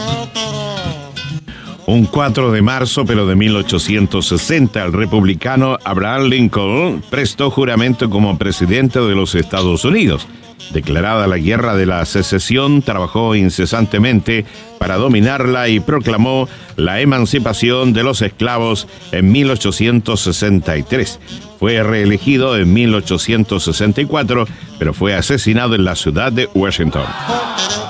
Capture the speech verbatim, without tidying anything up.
Un cuatro de marzo, pero de mil ochocientos sesenta, el republicano Abraham Lincoln prestó juramento como presidente de los Estados Unidos. Declarada la Guerra de la Secesión, trabajó incesantemente para dominarla y proclamó la emancipación de los esclavos en mil ochocientos sesenta y tres. Fue reelegido en mil ochocientos sesenta y cuatro, pero fue asesinado en la ciudad de Washington.